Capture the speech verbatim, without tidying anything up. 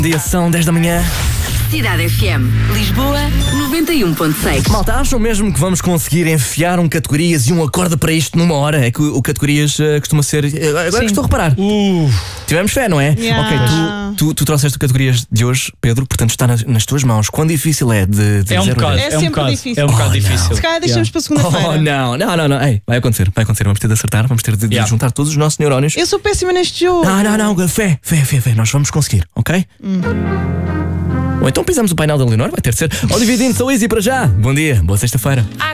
Dia são dez da manhã. Cidade F M, Lisboa, noventa e um ponto seis. Malta, acham mesmo que vamos conseguir enfiar um categorias e um acorde para isto numa hora? É que o, o categorias uh, costuma ser. Uh, agora Sim. que estou a reparar. Uh. Tivemos fé, não é? Yeah. Ok, tu, tu, tu trouxeste o categorias de hoje, Pedro, portanto está nas, nas tuas mãos. Quão difícil é de, de É um dizer bocado, hoje? é, É um sempre bocado, difícil. é um bocado Oh, difícil. não. Se calhar deixamos para segunda-feira. Oh, não, não, não, não. Ei, vai acontecer, vai acontecer. Vamos ter de acertar, vamos ter de, de Yeah. juntar todos os nossos neurónios. Eu sou péssima neste jogo. Não, não, não, fé, fé, fé, fé. Nós vamos conseguir, ok? Hum. Ou então pisamos o painel da Leonor, vai ter de ser. Olivia Dino, sou Easy para já. Bom dia, boa sexta-feira.